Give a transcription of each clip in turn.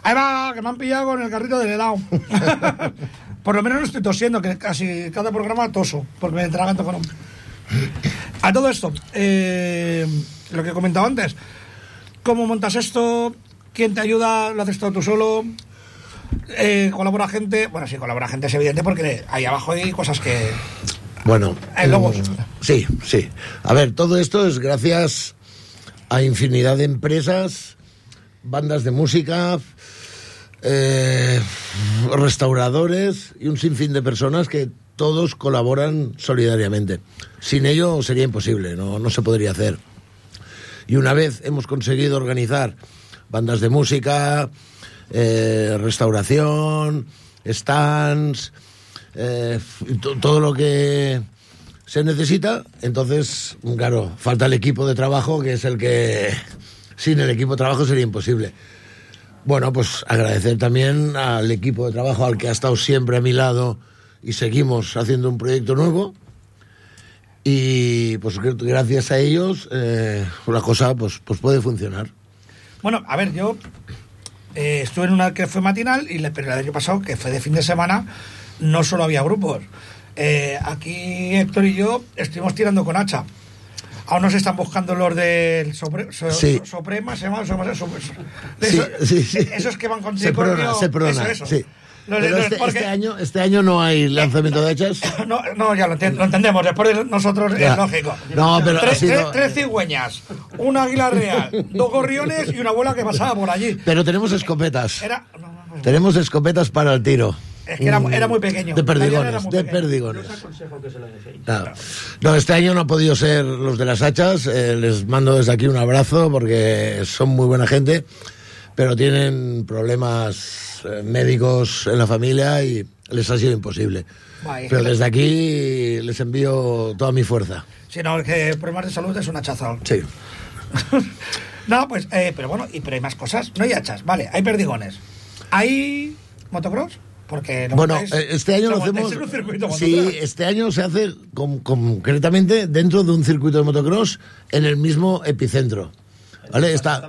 Ahí va, que me han pillado con el carrito del helado. Por lo menos no estoy tosiendo, que casi cada programa toso, porque me atraganto con un... A todo esto, lo que comentaba antes, ¿cómo montas esto? ¿Quién te ayuda? ¿Lo haces todo tú solo? ¿Colabora gente? Bueno, sí, colabora gente es evidente porque ahí abajo hay cosas que... Bueno, hay logos. Sí. A ver, todo esto es gracias a infinidad de empresas, bandas de música, restauradores y un sinfín de personas que todos colaboran solidariamente. Sin ello sería imposible, no se podría hacer. Y una vez hemos conseguido organizar bandas de música, restauración, stands, todo lo que se necesita, entonces, claro, falta el equipo de trabajo, que es el que sin el equipo de trabajo sería imposible. Bueno, pues agradecer también al equipo de trabajo, al que ha estado siempre a mi lado, y seguimos haciendo un proyecto nuevo, y pues gracias a ellos la cosa pues puede funcionar. Bueno, a ver, yo estuve en una que fue matinal, pero el año pasado, que fue de fin de semana, no solo había grupos. Aquí Héctor y yo estuvimos tirando con hacha. Aún nos están buscando los del Suprema, se llama esos que van con Seprona, eso. Sí. Pero este año no hay lanzamiento de hachas. No, ya lo entendemos. Después de nosotros es lógico. No, pero tres cigüeñas, un águila real, 2 gorriones y una abuela que pasaba por allí. Pero tenemos escopetas. Tenemos escopetas para el tiro. Es que era muy pequeño. De perdigones. Yo os aconsejo que se lo dejéis. No, este año no ha podido ser los de las hachas. Les mando desde aquí un abrazo porque son muy buena gente, pero tienen problemas médicos en la familia y les ha sido imposible. Pero desde aquí les envío toda mi fuerza. Sí, no, que problemas de salud es un hachazo. Sí. No, pues, pero bueno, pero hay más cosas. No hay hachas, vale, hay perdigones. ¿Hay motocross? Porque este año lo hacemos. Sí, este año se hace concretamente dentro de un circuito de motocross en el mismo epicentro. ¿Vale? Está.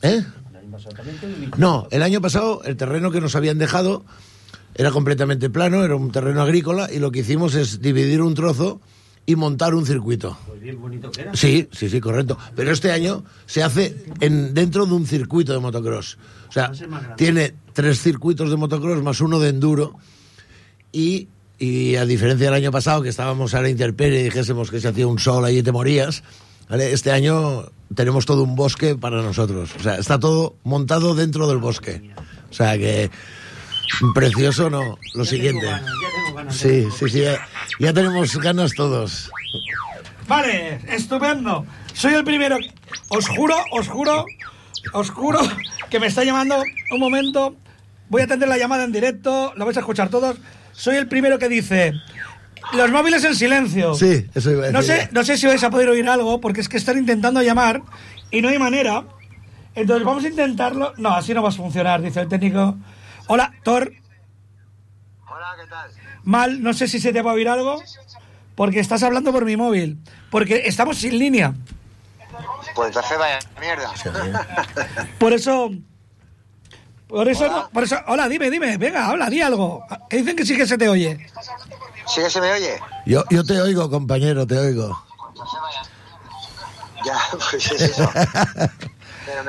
No, el año pasado el terreno que nos habían dejado era completamente plano, era un terreno agrícola, y lo que hicimos es dividir un trozo y montar un circuito. Pues bien bonito que era. Sí, correcto. Pero este año se hace dentro de un circuito de motocross. O sea, tiene 3 circuitos de motocross más uno de enduro, y a diferencia del año pasado, que estábamos a la intemperie y dijésemos que se hacía un sol ahí y te morías, ¿vale? Este año tenemos todo un bosque para nosotros. O sea, está todo montado dentro del bosque. O sea que precioso, ¿no? Lo siguiente. Ya tengo ganas. Sí, ya tenemos ganas todos. Vale, estupendo. Soy el primero. Os juro que me está llamando. Un momento. Voy a atender la llamada en directo. Lo vais a escuchar todos. Soy el primero que dice: los móviles en silencio. Sí, eso iba a decir. No sé si vais a poder oír algo, porque es que están intentando llamar y no hay manera. Entonces vamos a intentarlo. No, así no va a funcionar, dice el técnico. Hola, Thor. Hola, ¿qué tal? Mal, no sé si se te va a oír algo, porque estás hablando por mi móvil. Porque estamos sin línea. Pues entonces vaya mierda. Por eso, hola, dime, venga, habla, di algo. Que dicen que sí que se te oye. ¿Sí que se me oye? Yo te oigo, compañero, te oigo. Ya, pues es eso. Pero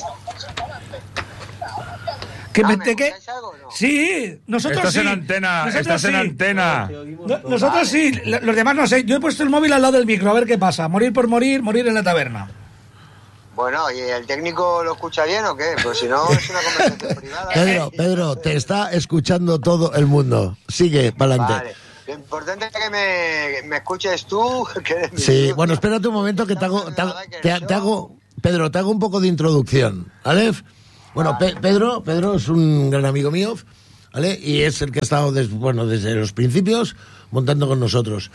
algo, ¿no? Sí, nosotros estás sí. En antena, estás sí. en antena. Nosotros sí, los demás no sé. Yo he puesto el móvil al lado del micro, a ver qué pasa. Morir por morir en la taberna. Bueno, ¿y el técnico lo escucha bien o qué? Pues si no, es una conversación privada. Pedro, te está escuchando todo el mundo. Sigue, para adelante. Vale. Lo importante es que me escuches tú. Que sí, bueno, espérate un momento que te hago, Pedro, te hago un poco de introducción, ¿vale? Bueno, Pedro es un gran amigo mío, ¿vale? Y es el que ha estado desde los principios montando con nosotros.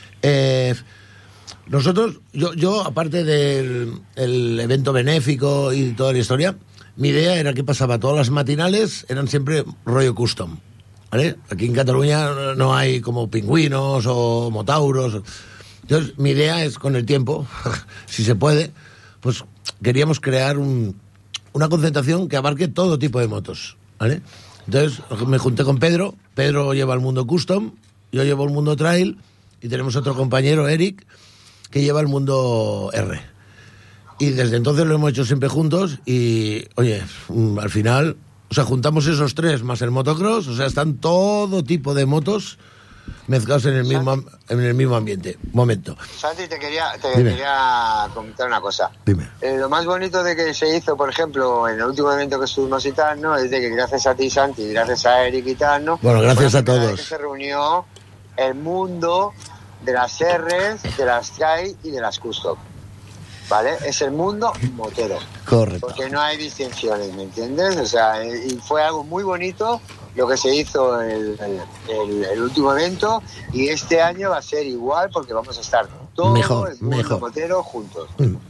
Nosotros, yo aparte del evento benéfico y toda la historia, mi idea era que pasaba todas las matinales, eran siempre rollo custom, ¿vale? Aquí en Cataluña no hay como pingüinos o motauros. Entonces, mi idea es, con el tiempo, si se puede, pues queríamos crear un una concentración que abarque todo tipo de motos, ¿vale? Entonces me junté con Pedro. Pedro lleva el mundo custom, yo llevo el mundo trail y tenemos otro compañero, Eric, que lleva el mundo R. Y desde entonces lo hemos hecho siempre juntos y, oye, al final, o sea, juntamos esos tres más el motocross, o sea, están todo tipo de motos mezclados en el mismo ambiente. Momento. Santi, te quería comentar una cosa. Dime. Lo más bonito de que se hizo, por ejemplo, en el último evento que estuvimos y tal, ¿no? Es de que gracias a ti, Santi, gracias a Eric y tal, ¿no? Bueno, gracias a todos. Que se reunió el mundo de las R's, de las trail y de las custom. ¿Vale? Es el mundo motero. Correcto. Porque no hay distinciones, ¿me entiendes? O sea, y fue algo muy bonito lo que se hizo el último evento, y este año va a ser igual porque vamos a estar todo el mundo motero juntos.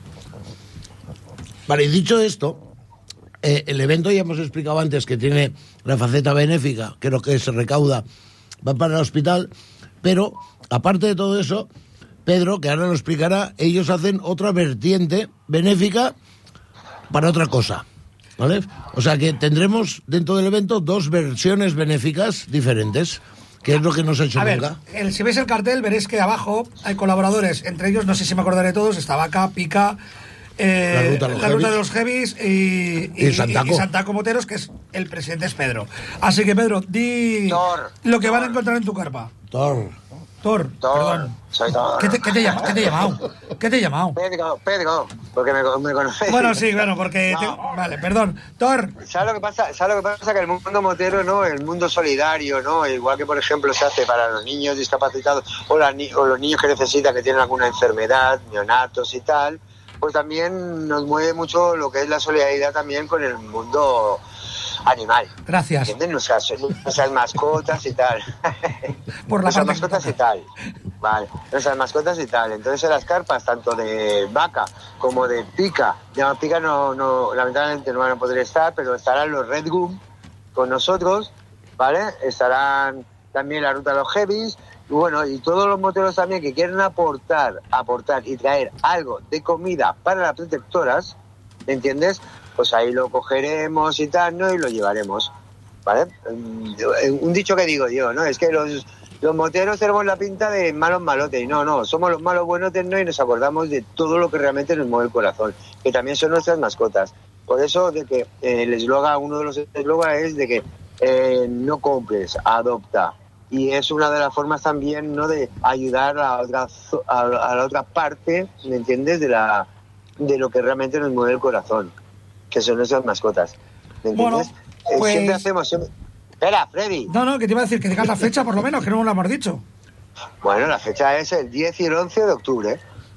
Vale, y dicho esto, el evento ya hemos explicado antes que tiene la faceta benéfica, que lo que se recauda va para el hospital, pero aparte de todo eso, Pedro, que ahora lo explicará, ellos hacen otra vertiente benéfica para otra cosa, ¿vale? O sea que tendremos dentro del evento dos versiones benéficas diferentes, que es lo que no se ha hecho nunca. Si veis el cartel veréis que abajo hay colaboradores, entre ellos, no sé si me acordaré de todos, está Vaca, Pica, la ruta de los Heavies y Santaco Moteros, que es el presidente es Pedro. Así que Pedro, di lo que van a encontrar en tu carpa. Thor, perdón. Soy Thor. ¿Qué te he llamado? ¿Qué te he llamado? Pedro, porque me conocéis. Bueno, sí, bueno, porque... Vale, perdón. Thor. ¿Sabes lo que pasa? Que el mundo motero, ¿no? El mundo solidario, ¿no? Igual que, por ejemplo, se hace para los niños discapacitados o los niños que necesitan, que tienen alguna enfermedad, neonatos y tal, pues también nos mueve mucho lo que es la solidaridad también con el mundo animal. Gracias. ¿Entiendes? Nuestras mascotas y tal. Por nuestras mascotas y tal. Vale. Nuestras mascotas y tal. Entonces en las carpas, tanto de Vaca como de Pica. Ya Pica no, lamentablemente no van a poder estar, pero estarán los Red Gum con nosotros, ¿vale? Estarán también la ruta de los Heavies. Y bueno, y todos los moteros también que quieren aportar y traer algo de comida para las protectoras, ¿entiendes? Pues ahí lo cogeremos y tal, ¿no? Y lo llevaremos, ¿vale? Un dicho que digo yo, ¿no? Es que los moteros tenemos la pinta de malos malotes, y no, somos los malos buenotes, ¿no? Y nos acordamos de todo lo que realmente nos mueve el corazón, que también son nuestras mascotas. Por eso de que el eslogan, uno de los eslogans es de que no compres, adopta. Y es una de las formas también, ¿no? De ayudar a la otra parte, ¿me entiendes? De lo que realmente nos mueve el corazón, que son nuestras mascotas, ¿me entiendes? Bueno, pues... Siempre hacemos... Espera, Freddy. No, que te iba a decir que digas la fecha por lo menos, que no lo hemos dicho. Bueno, la fecha es el 10 y el 11 de octubre.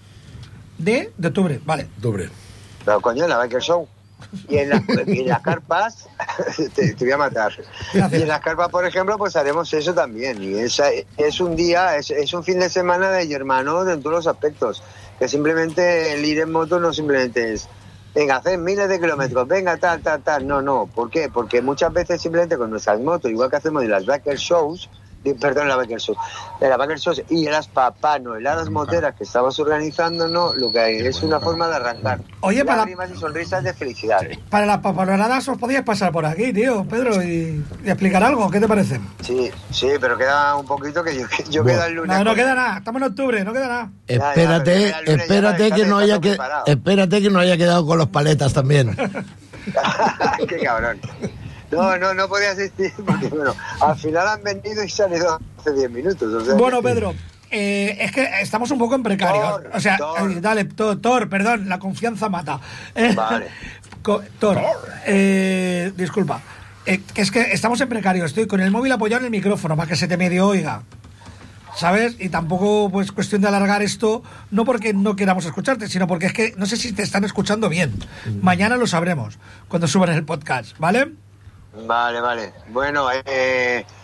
De octubre, vale. Octubre. No, coño, la Biker Show. Y en las carpas, te voy a matar. Gracias. Y en las carpas, por ejemplo, pues haremos eso también. Y es un día, es un fin de semana de hermanos en todos los aspectos. Que simplemente el ir en moto no simplemente es, venga, hacer miles de kilómetros, venga, tal. No. ¿Por qué? Porque muchas veces simplemente con nuestras motos, igual que hacemos en las Biker Shows, de las Biker Shows y las papanoeladas moteras que estamos organizando, ¿no? Lo que hay es una forma de arrancar. Oye, lágrimas y sonrisas de felicidad. Para las papanoeladas os podíais pasar por aquí, tío, Pedro, y explicar algo, ¿qué te parece? Sí, pero queda un poquito que yo bueno. queda el lunes. No queda nada, estamos en octubre, no queda nada. Espérate que no haya quedado con los paletas también. Qué cabrón. No podía asistir porque, bueno, al final han venido y se han ido hace 10 minutos. O sea, bueno, Pedro, es que estamos un poco en precario. Thor, o sea, Thor. Dale, Thor, perdón, la confianza mata. Vale. Thor, disculpa. Que es que estamos en precario. Estoy con el móvil apoyado en el micrófono para que se te medio oiga. ¿Sabes? Y tampoco, pues, cuestión de alargar esto, no porque no queramos escucharte, sino porque es que no sé si te están escuchando bien. Mañana lo sabremos cuando suban el podcast, ¿vale? Vale. Bueno,